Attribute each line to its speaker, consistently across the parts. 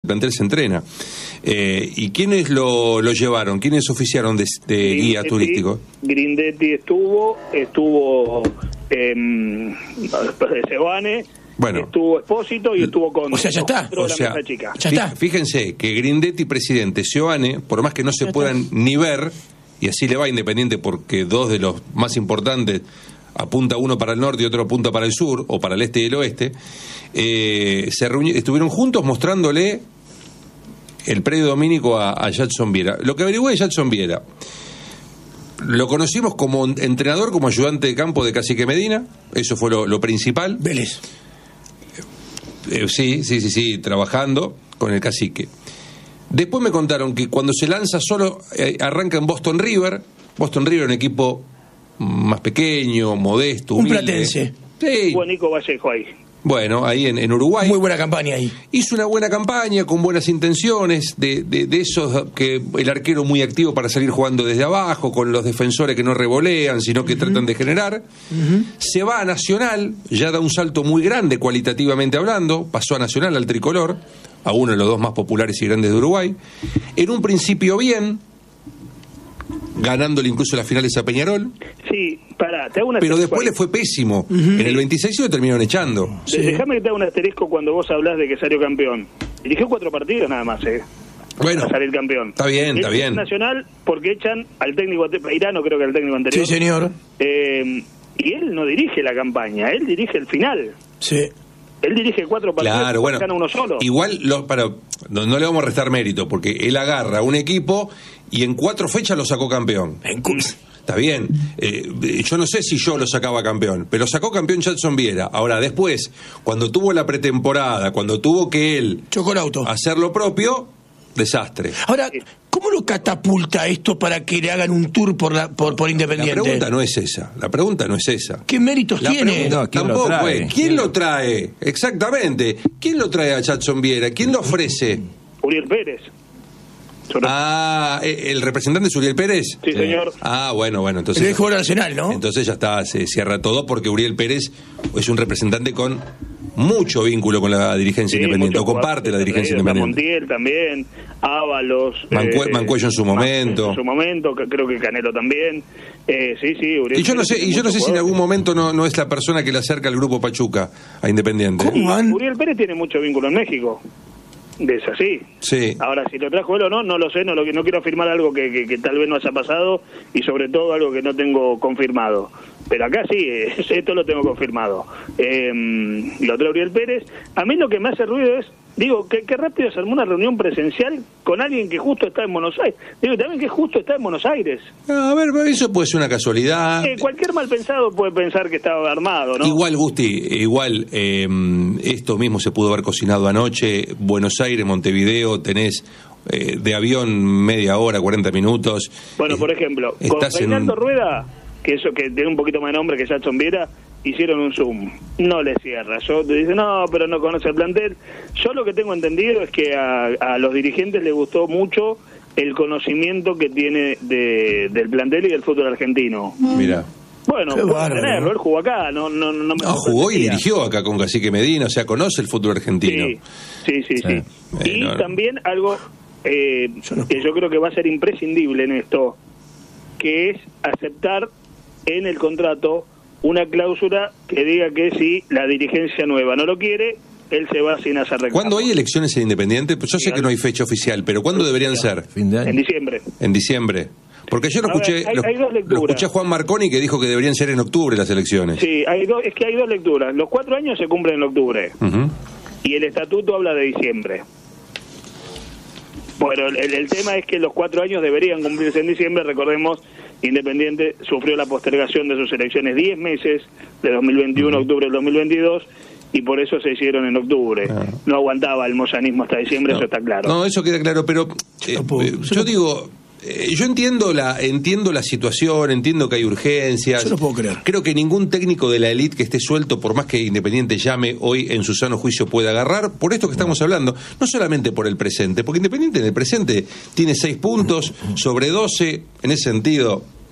Speaker 1: plantel se entrena. ¿Y quiénes lo llevaron? ¿Quiénes oficiaron de guía turístico?
Speaker 2: Grindetti estuvo Sebane,
Speaker 1: bueno,
Speaker 2: estuvo Espósito y estuvo con...
Speaker 3: O sea, ya está.
Speaker 1: O sea,
Speaker 3: ya está.
Speaker 1: Fíjense que Grindetti, presidente, Sebane, por más que no se puedan ni ver, y así le va a Independiente porque dos de los más importantes, apunta uno para el norte y otro apunta para el sur, o para el este y el oeste, estuvieron juntos mostrándole el predio domínico a Jadson Viera. Lo que averigué de Jadson Viera, lo conocimos como entrenador, como ayudante de campo de Cacique Medina, eso fue lo principal.
Speaker 3: Vélez.
Speaker 1: Sí, trabajando con el Cacique. Después me contaron que cuando se lanza solo, arranca en Boston River, un equipo más pequeño, modesto, humilde.
Speaker 3: Un platense.
Speaker 1: Sí.
Speaker 2: Hubo Nico Vallejo ahí.
Speaker 1: Bueno, ahí en Uruguay.
Speaker 3: Muy buena campaña ahí.
Speaker 1: Hizo una buena campaña, con buenas intenciones, de esos que el arquero muy activo para salir jugando desde abajo, con los defensores que no revolean, sino que tratan de generar. Se va a Nacional, ya da un salto muy grande cualitativamente hablando, pasó a Nacional, al tricolor, a uno de los dos más populares y grandes de Uruguay. En un principio bien, ganándole incluso las finales a Peñarol.
Speaker 2: Sí, te hago un
Speaker 1: pero después le fue pésimo. En el 26 lo terminaron echando.
Speaker 2: Sí. Déjame que te haga un asterisco cuando vos hablás de que salió campeón. Dirigió 4 partidos nada más,
Speaker 1: Bueno,
Speaker 2: para salir campeón.
Speaker 1: Está bien.
Speaker 2: Nacional porque echan al técnico Peirano, creo que al técnico anterior.
Speaker 3: Sí, señor.
Speaker 2: Y él no dirige la campaña, él dirige el final.
Speaker 3: Sí.
Speaker 2: Él dirige 4 partidos,
Speaker 1: claro, bueno,
Speaker 2: gana uno solo.
Speaker 1: Igual, no le vamos a restar mérito, porque él agarra un equipo y en 4 fechas lo sacó campeón. Está bien. Yo no sé si yo lo sacaba campeón, pero sacó campeón Jadson Viera. Ahora, después, cuando tuvo la pretemporada, cuando tuvo que él hacer lo propio, desastre.
Speaker 3: Ahora, ¿cómo lo catapulta esto para que le hagan un tour por Independiente?
Speaker 1: La pregunta no es esa.
Speaker 3: ¿Qué méritos tiene?
Speaker 1: ¿Quién lo trae? Exactamente. ¿Quién lo trae a Jadson Viera? ¿Quién lo ofrece?
Speaker 2: Uriel Pérez.
Speaker 1: ¿El representante es Uriel Pérez?
Speaker 2: Sí, señor.
Speaker 1: Bueno, entonces...
Speaker 3: El jugador nacional, ¿no?
Speaker 1: Entonces ya está, se cierra todo, porque Uriel Pérez es un representante con mucho vínculo con la dirigencia independiente, o comparte la dirigencia independiente.
Speaker 2: Montiel también, Ábalos...
Speaker 1: Mancuello en su momento.
Speaker 2: Creo que Canelo también. Sí, Uriel.
Speaker 1: Y yo no sé si en algún momento no es la persona que le acerca al grupo Pachuca a Independiente.
Speaker 2: Uriel Pérez tiene mucho vínculo en México. Es así.
Speaker 1: Sí.
Speaker 2: Ahora, si lo trajo él o no lo sé, no quiero afirmar algo que tal vez no haya pasado, y sobre todo algo que no tengo confirmado. Pero acá sí, esto lo tengo confirmado. Lo trae Uriel Pérez. A mí lo que me hace ruido es, que rápido se armó una reunión presencial con alguien que justo está en Buenos Aires. También que justo está en Buenos Aires.
Speaker 1: A ver, eso puede ser una casualidad.
Speaker 2: Cualquier mal pensado puede pensar que estaba armado, ¿no?
Speaker 1: Igual, Gusti, esto mismo se pudo haber cocinado anoche. Buenos Aires, Montevideo, tenés de avión media hora, 40 minutos.
Speaker 2: Bueno, por ejemplo, con Fernando Rueda, que tiene un poquito más de nombre que Jadson Viera, hicieron un Zoom, no le cierra. Dicen, no, pero no conoce el plantel. Yo lo que tengo entendido es que a los dirigentes les gustó mucho el conocimiento que tiene del plantel y del fútbol argentino.
Speaker 1: Mira.
Speaker 2: Bueno, puede tenerlo, él jugó acá, no
Speaker 1: jugó y dirigió acá con Cacique Medina, o sea, conoce el fútbol argentino.
Speaker 2: Sí. Y también algo que yo creo que va a ser imprescindible en esto, que es aceptar en el contrato una cláusula que diga que si la dirigencia nueva no lo quiere, él se va sin hacer reclamo.
Speaker 1: ¿Cuándo hay elecciones en Independiente? Pues yo sé que no hay fecha oficial, pero ¿cuándo deberían ser?
Speaker 3: ¿Fin de año?
Speaker 2: En diciembre.
Speaker 1: En diciembre. Porque yo lo escuché a Juan Marconi, que dijo que deberían ser en octubre las elecciones.
Speaker 2: Sí, hay dos lecturas. Los 4 años se cumplen en octubre. Y el estatuto habla de diciembre. Bueno, el tema es que los 4 años deberían cumplirse en diciembre. Recordemos, Independiente sufrió la postergación de sus elecciones 10 meses, de 2021 a octubre del 2022, y por eso se hicieron en octubre. No aguantaba el moyanismo hasta diciembre, eso está claro.
Speaker 1: No, eso queda claro, pero yo digo... yo entiendo la situación, entiendo que hay urgencias.
Speaker 3: Yo no puedo creer.
Speaker 1: Creo que ningún técnico de la élite que esté suelto, por más que Independiente llame hoy en su sano juicio, puede agarrar por esto que estamos hablando, no solamente por el presente, porque Independiente en el presente tiene 6 puntos sobre 12, en ese sentido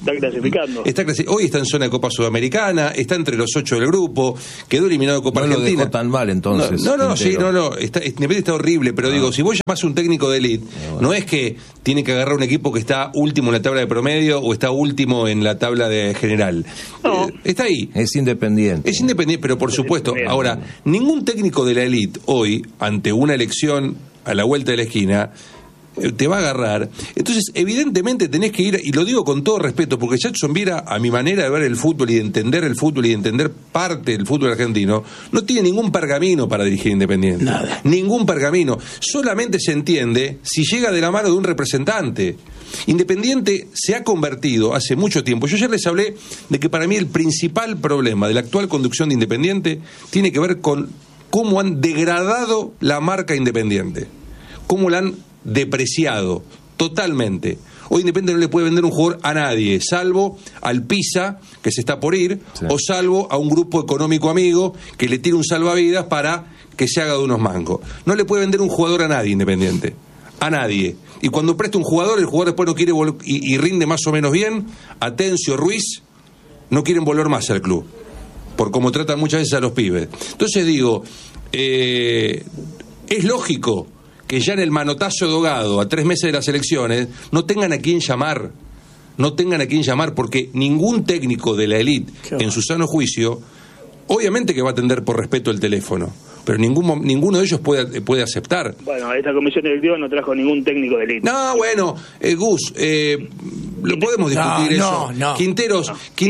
Speaker 2: está clasificando.
Speaker 1: Hoy está en zona de Copa Sudamericana, está entre los 8 del grupo, quedó eliminado de Copa Argentina.
Speaker 4: No lo dejó tan mal entonces.
Speaker 1: Independiente está horrible, pero digo, si vos llamás a un técnico de élite, no es que tiene que agarrar un equipo que está último en la tabla de promedio o está último en la tabla de general.
Speaker 2: No.
Speaker 1: Está ahí.
Speaker 4: Es independiente.
Speaker 1: Es independiente, pero por supuesto, ahora, ningún técnico de la élite hoy, ante una elección a la vuelta de la esquina, te va a agarrar. Entonces, evidentemente tenés que ir, y lo digo con todo respeto, porque Jadson Viera, a mi manera de ver el fútbol y de entender el fútbol y de entender parte del fútbol argentino, no tiene ningún pergamino para dirigir Independiente.
Speaker 3: Nada.
Speaker 1: Ningún pergamino. Solamente se entiende si llega de la mano de un representante. Independiente se ha convertido hace mucho tiempo. Yo ayer les hablé de que para mí el principal problema de la actual conducción de Independiente tiene que ver con cómo han degradado la marca Independiente. Cómo la han depreciado totalmente. Hoy Independiente no le puede vender un jugador a nadie, salvo al Pisa, que se está por ir, o salvo a un grupo económico amigo que le tira un salvavidas para que se haga de unos mangos. No le puede vender un jugador a nadie Independiente. A nadie. Y cuando presta un jugador, el jugador después no quiere y rinde más o menos bien, Atencio, Ruiz, no quieren volver más al club. Por cómo tratan muchas veces a los pibes. Entonces digo, es lógico que ya en el manotazo de ahogado, a 3 meses de las elecciones, no tengan a quién llamar. No tengan a quién llamar, porque ningún técnico de la élite, en su sano juicio, obviamente que va a atender por respeto el teléfono, pero ninguno de ellos puede aceptar.
Speaker 2: Bueno, esta comisión directiva no trajo ningún técnico de élite.
Speaker 1: No, bueno, Gus, lo podemos discutir eso. Quinteros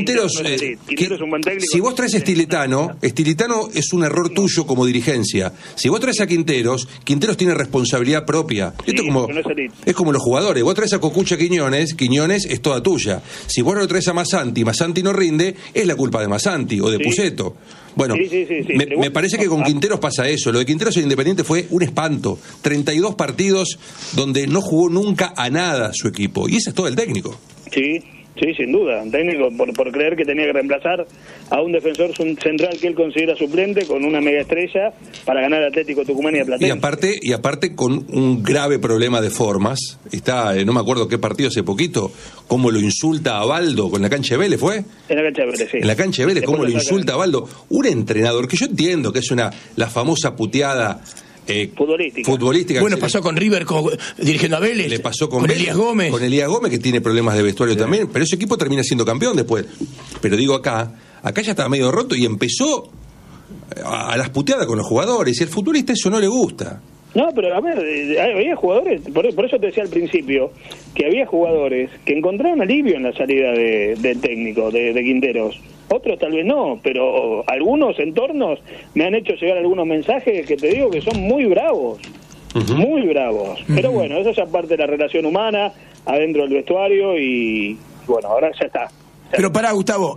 Speaker 2: es un buen técnico.
Speaker 1: Si vos traes Estilitano es un error tuyo como dirigencia. Si vos traes a Quinteros tiene responsabilidad propia.
Speaker 2: Sí,
Speaker 1: esto es como los jugadores. Vos traes a Cocucha Quiñones es toda tuya. Si vos lo traes a Massanti no rinde, es la culpa de Massanti o de Pusetto. Bueno,
Speaker 2: sí.
Speaker 1: Me parece que con Quinteros pasa eso. Lo de Quinteros en Independiente fue un espanto. 32 partidos donde no jugó nunca a nada su equipo. Y ese es todo el técnico.
Speaker 2: Sí, sin duda. Un técnico por creer que tenía que reemplazar a un defensor central que él considera suplente con una mega estrella para ganar Atlético Tucumán y a Platense.
Speaker 1: Y aparte con un grave problema de formas. No me acuerdo qué partido hace poquito, cómo lo insulta a Baldo con la cancha de Vélez, ¿fue?
Speaker 2: En la cancha de Vélez, sí.
Speaker 1: En la cancha de Vélez, cómo lo insulta a Baldo. Un entrenador que yo entiendo que es la famosa puteada futbolística.
Speaker 3: Bueno, pasó con River dirigiendo a Vélez.
Speaker 1: Le pasó con
Speaker 3: Elías Gómez.
Speaker 1: Con Elías Gómez, que tiene problemas de vestuario también, pero ese equipo termina siendo campeón después. Pero digo, acá ya estaba medio roto y empezó a las puteadas con los jugadores, y al futbolista eso no le gusta.
Speaker 2: No, pero a ver, había jugadores, por eso te decía al principio, que había jugadores que encontraron alivio en la salida del técnico, de Quinteros. Otros tal vez no, pero algunos entornos me han hecho llegar algunos mensajes que te digo que son muy bravos, muy bravos. Pero bueno, eso ya parte de la relación humana, adentro del vestuario, y bueno, ahora ya está.
Speaker 3: Pero pará, Gustavo,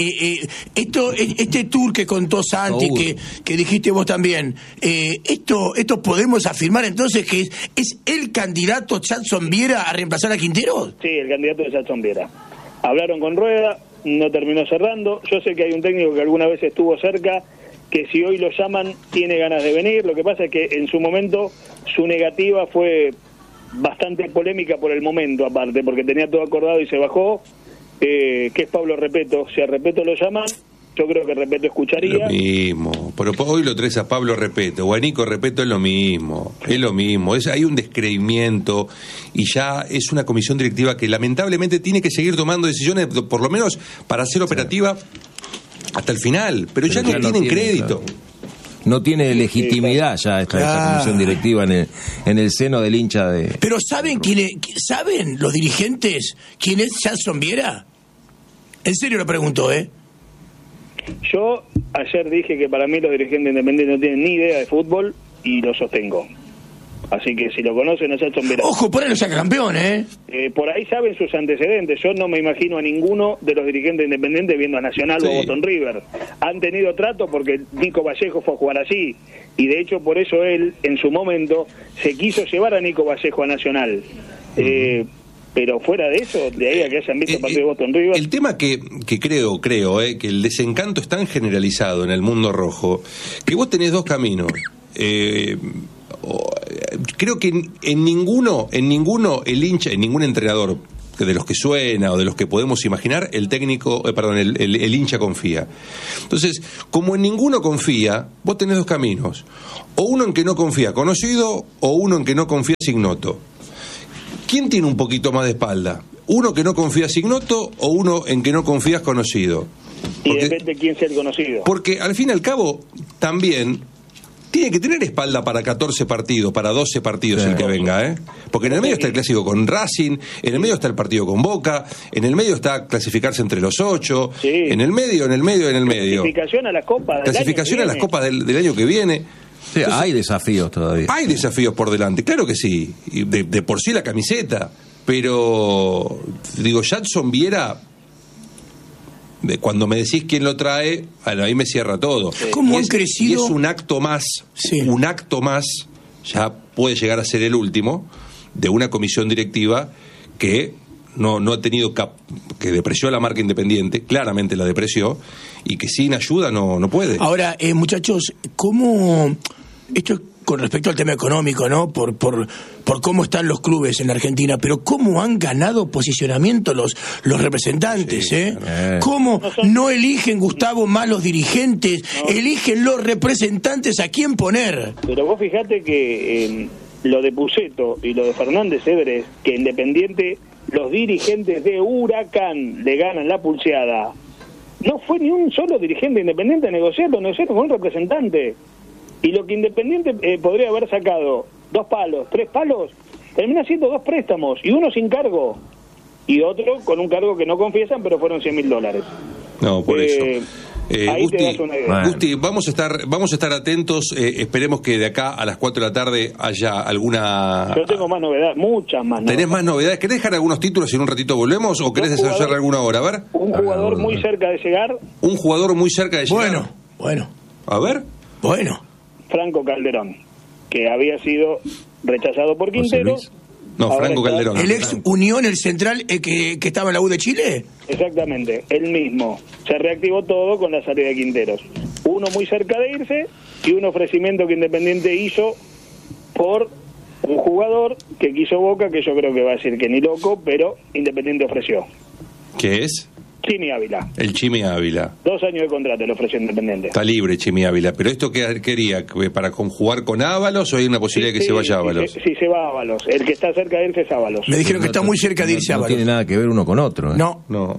Speaker 3: este tour que contó Santi, que dijiste vos también, esto podemos afirmar entonces que es el candidato Jadson Viera a reemplazar a Quinteros.
Speaker 2: Sí, el candidato de Jadson Viera. Hablaron con Rueda, no terminó cerrando. Yo sé que hay un técnico que alguna vez estuvo cerca, que si hoy lo llaman tiene ganas de venir. Lo que pasa es que en su momento su negativa fue bastante polémica por el momento, aparte, porque tenía todo acordado y se bajó. Que es Pablo Repeto. Si a Repeto lo llaman, yo creo que Repeto escucharía.
Speaker 1: Lo mismo, pero hoy lo traes a Pablo Repeto o a Nico Repeto, es lo mismo. Hay un descreimiento y ya es una comisión directiva que lamentablemente tiene que seguir tomando decisiones, por lo menos para ser operativa hasta el final, pero ya no tienen crédito.
Speaker 4: No tiene legitimidad ya esta comisión directiva en el seno del hincha de...
Speaker 3: Pero ¿saben saben los dirigentes quién es Jadson Viera? En serio lo pregunto,
Speaker 2: Yo ayer dije que para mí los dirigentes independientes no tienen ni idea de fútbol y lo sostengo. Así que si lo conocen a Jadson Viera...
Speaker 3: Ojo, por ahí lo saca campeón,
Speaker 2: por ahí saben sus antecedentes. Yo no me imagino a ninguno de los dirigentes independientes viendo a Nacional o a Boston River. Han tenido trato porque Nico Vallejo fue a jugar allí. Y de hecho por eso él, en su momento, se quiso llevar a Nico Vallejo a Nacional. Pero fuera de eso, de ahí a que hayan visto el partido de Boston River...
Speaker 1: El tema que creo, que el desencanto es tan generalizado en el mundo rojo, que vos tenés dos caminos. Creo que en ninguno el hincha, en ningún entrenador de los que suena o de los que podemos imaginar, el hincha confía. Entonces, como en ninguno confía, vos tenés dos caminos. O uno en que no confía conocido, o uno en que no confía ignoto. ¿Quién tiene un poquito más de espalda? ¿Uno que no confía ignoto o uno en que no confías conocido?
Speaker 2: Y depende quién sea el conocido.
Speaker 1: Porque al fin y al cabo, también tiene que tener espalda para 14 partidos, para 12 partidos el que venga, ¿eh? Porque en el medio está el clásico con Racing, en el medio está el partido con Boca, en el medio está clasificarse entre los 8,
Speaker 2: sí.
Speaker 1: en el medio.
Speaker 2: Clasificación a las copas
Speaker 1: del año que viene.
Speaker 4: Sí, entonces, hay desafíos todavía.
Speaker 1: Hay desafíos por delante, claro que sí. Y de por sí la camiseta. Pero, digo, Jadson Viera, cuando me decís quién lo trae, ahí me cierra todo.
Speaker 3: ¿Cómo han crecido?
Speaker 1: Y es un acto más, ya puede llegar a ser el último, de una comisión directiva que no ha tenido que depreció la marca Independiente, claramente la depreció, y que sin ayuda no puede.
Speaker 3: Ahora, muchachos, ¿cómo esto con respecto al tema económico, ¿no? Por cómo están los clubes en Argentina, pero cómo han ganado posicionamiento los representantes,
Speaker 1: sí,
Speaker 3: ¿Cómo no eligen, Gustavo, más los dirigentes, eligen los representantes a quién poner?
Speaker 2: Pero vos fijate que lo de Pusetto y lo de Fernández Everest, que Independiente, los dirigentes de Huracán le ganan la pulseada. No fue ni un solo dirigente Independiente a negociarlo con un representante. Y lo que Independiente podría haber sacado 2 palos, 3 palos, termina siendo 2 préstamos, y uno sin cargo, y otro con un cargo que no confiesan, pero fueron $100.000.
Speaker 1: No, por eso.
Speaker 2: Ahí
Speaker 1: Gusti,
Speaker 2: te das una idea.
Speaker 1: Gusti, vamos a estar atentos, esperemos que de acá a las 4 de la tarde haya alguna...
Speaker 2: Yo tengo más novedades, muchas más novedades.
Speaker 1: ¿Tenés más novedades? ¿Querés dejar algunos títulos y en un ratito volvemos o querés desarrollar alguna hora? A ver.
Speaker 2: Un jugador muy cerca de llegar.
Speaker 1: Un jugador muy cerca de llegar.
Speaker 3: Bueno.
Speaker 1: A ver.
Speaker 3: Bueno.
Speaker 2: Franco Calderón, que había sido rechazado por Quintero.
Speaker 1: No, Franco Calderón.
Speaker 3: ¿El ex Unión, el central que estaba en la U de Chile?
Speaker 2: Exactamente, él mismo. Se reactivó todo con la salida de Quinteros. Uno muy cerca de irse y un ofrecimiento que Independiente hizo por un jugador que quiso Boca, que yo creo que va a decir que ni loco, pero Independiente ofreció.
Speaker 1: ¿Qué es?
Speaker 2: Chimi Ávila.
Speaker 1: El Chimi Ávila.
Speaker 2: 2 años de contrato le ofreció Independiente.
Speaker 1: Está libre Chimi Ávila, pero ¿esto qué quería? ¿Para conjugar con Ábalos o hay una posibilidad de que se vaya Ábalos?
Speaker 2: Sí, se va Ábalos. El que está cerca de irse es Ábalos.
Speaker 3: Me dijeron que está muy cerca de irse Ábalos.
Speaker 4: No tiene nada que ver uno con otro.
Speaker 3: No.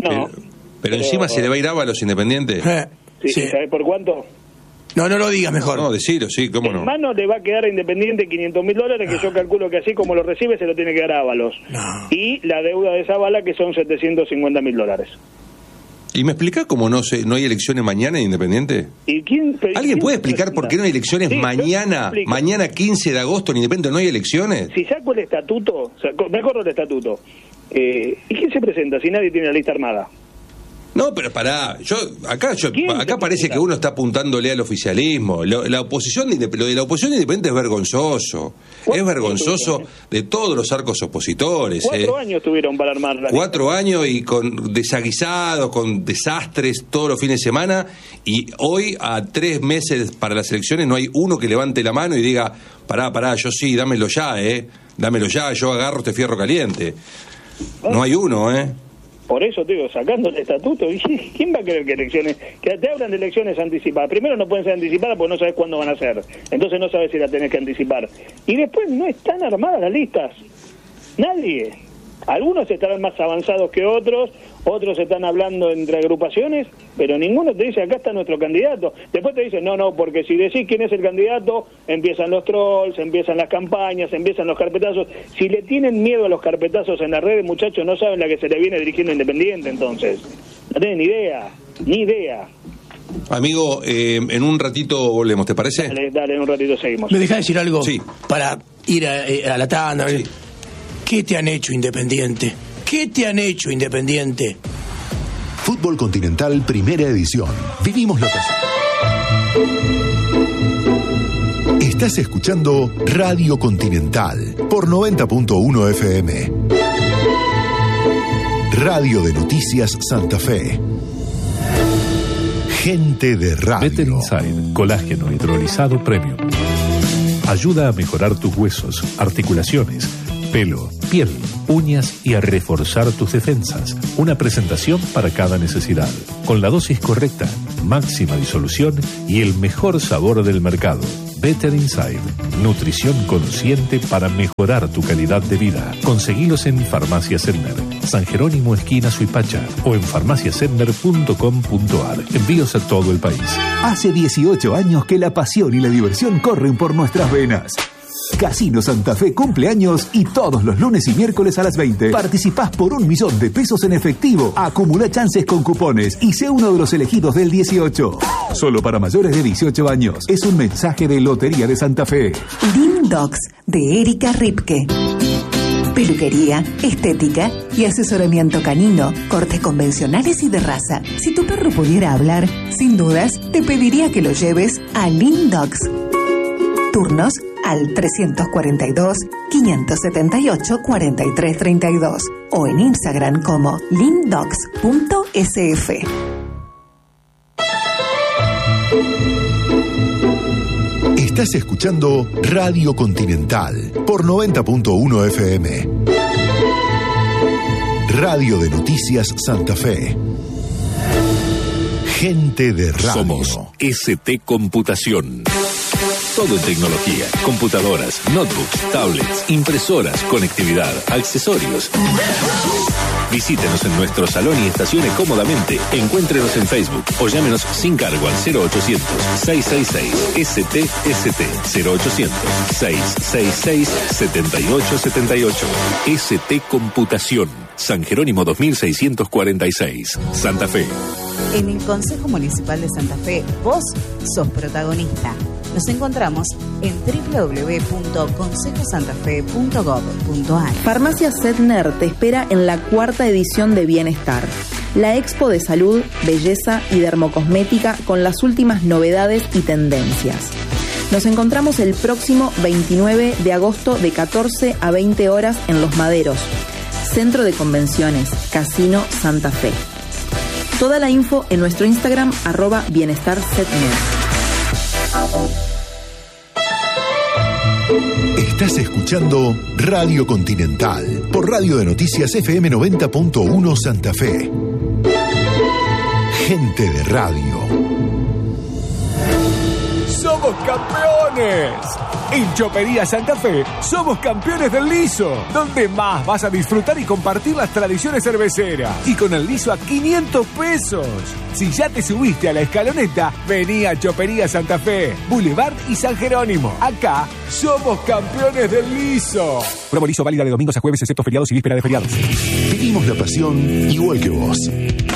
Speaker 1: Pero encima se le va a ir Ábalos Independiente.
Speaker 2: Sí. ¿Sabés por cuánto?
Speaker 3: No lo digas mejor.
Speaker 1: No, decilo, sí, cómo no.
Speaker 2: En mano le va a quedar a Independiente $500.000, que yo calculo que así como lo recibe se lo tiene que dar a Ábalos. Y la deuda de esa bala, que son $750.000.
Speaker 1: ¿Y me explica cómo no hay elecciones mañana en Independiente? ¿Alguien puede explicar por qué no hay elecciones mañana 15 de agosto en Independiente? ¿No hay elecciones?
Speaker 2: Si saco el estatuto, me acuerdo el estatuto, ¿y quién se presenta si nadie tiene la lista armada?
Speaker 1: No, pero pará, acá parece que uno está apuntándole al oficialismo. La oposición lo de la oposición Independiente es vergonzoso. Es vergonzoso de todos los arcos opositores.
Speaker 2: 4 años tuvieron para armar la
Speaker 1: 4 años y con desaguisados, con desastres todos los fines de semana. Y hoy, a 3 meses para las elecciones, no hay uno que levante la mano y diga, pará, yo sí, dámelo ya, dámelo ya, yo agarro este fierro caliente. No hay uno,
Speaker 2: Por eso te digo, sacando el estatuto, ¿quién va a querer que te abran de elecciones anticipadas? Primero no pueden ser anticipadas porque no sabes cuándo van a ser. Entonces no sabes si la tenés que anticipar. Y después no están armadas las listas. Nadie. Algunos estarán más avanzados que otros están hablando entre agrupaciones, pero ninguno te dice, acá está nuestro candidato. Después te dicen, no, porque si decís quién es el candidato, empiezan los trolls, empiezan las campañas, empiezan los carpetazos. Si le tienen miedo a los carpetazos en las redes, muchachos, no saben la que se le viene dirigiendo Independiente, entonces. No tienen ni idea.
Speaker 1: Amigo, en un ratito volvemos, ¿te parece?
Speaker 2: Dale, en un ratito seguimos.
Speaker 3: ¿Me dejás decir algo?
Speaker 1: Sí.
Speaker 3: Para ir a la tanda. Sí. ¿Qué te han hecho Independiente? ¿Qué te han hecho Independiente?
Speaker 5: Fútbol Continental, primera edición. Vivimos lo que... Estás escuchando Radio Continental por 90.1 FM. Radio de Noticias Santa Fe. Gente de radio.
Speaker 6: Better Inside, colágeno hidrolizado premium. Ayuda a mejorar tus huesos, articulaciones, pelo, piel, uñas y a reforzar tus defensas. Una presentación para cada necesidad. Con la dosis correcta, máxima disolución y el mejor sabor del mercado. Better Inside. Nutrición consciente para mejorar tu calidad de vida. Conseguilos en Farmacia Sedmer, San Jerónimo esquina Suipacha o en farmaciasedmer.com.ar. Envíos a todo el país.
Speaker 7: Hace 18 años que la pasión y la diversión corren por nuestras venas. Casino Santa Fe cumple años y todos los lunes y miércoles a las 20 participás por $1.000.000 en efectivo. Acumula chances con cupones y sé uno de los elegidos del 18. Solo para mayores de 18 años. Es un mensaje de Lotería de Santa Fe.
Speaker 8: Lindox de Erika Ripke. Peluquería, estética y asesoramiento canino, cortes convencionales y de raza. Si tu perro pudiera hablar, sin dudas, te pediría que lo lleves a Lindox. Turnos al 342-578-4332 o en Instagram como lindox.sf.
Speaker 5: Estás escuchando Radio Continental por 90.1 FM. Radio de Noticias Santa Fe. Gente de radio.
Speaker 9: Somos ST Computación. Todo en tecnología, computadoras, notebooks, tablets, impresoras, conectividad, accesorios. Visítenos en nuestro salón y estacione cómodamente. Encuéntrenos en Facebook o llámenos sin cargo al 0800-666-STST 0800-666-7878. ST Computación, San Jerónimo 2646, Santa Fe.
Speaker 10: En el Consejo Municipal de Santa Fe, vos sos protagonista. Nos encontramos en www.consejosantafe.gov.ar.
Speaker 11: Farmacia Sedmer te espera en la 4ª edición de Bienestar, la expo de salud, belleza y dermocosmética con las últimas novedades y tendencias. Nos encontramos el próximo 29 de agosto de 14 a 20 horas en Los Maderos, Centro de Convenciones, Casino Santa Fe. Toda la info en nuestro Instagram @bienestarsedmer.
Speaker 5: Estás escuchando Radio Continental por Radio de Noticias FM 90.1 Santa Fe. Gente de radio.
Speaker 12: ¡Somos campeones! En Chopería Santa Fe somos campeones del liso, donde más vas a disfrutar y compartir las tradiciones cerveceras. Y con el liso a 500 pesos. Si ya te subiste a la escaloneta, vení a Chopería Santa Fe, Boulevard y San Jerónimo. Acá somos campeones del liso.
Speaker 13: Prueba liso válida de domingos a jueves, excepto feriados y víspera de feriados.
Speaker 5: Vivimos la pasión igual que vos.